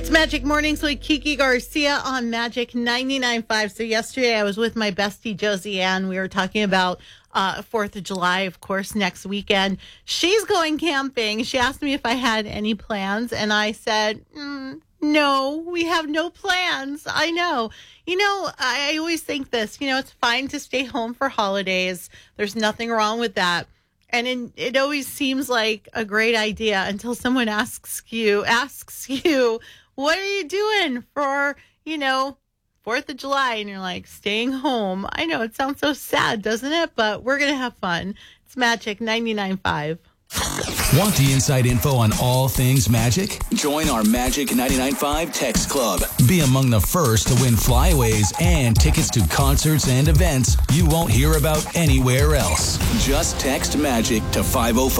Magic Mornings with Kiki Garcia on Magic 99.5. So yesterday I was with my bestie Josie Ann. We were talking about 4th of July, of course, next weekend. She's going camping. She asked me if I had any plans, and I said, no, we have no plans. I know. I always think this, it's fine to stay home for holidays. There's nothing wrong with that. And it always seems like a great idea until someone asks you, what are you doing for, 4th of July? And you're like, staying home. I know it sounds so sad, doesn't it? But we're going to have fun. It's Magic 99.5. Want the inside info on all things Magic? Join our Magic 99.5 text club. Be among the first to win flyaways and tickets to concerts and events you won't hear about anywhere else. Just text Magic to 505.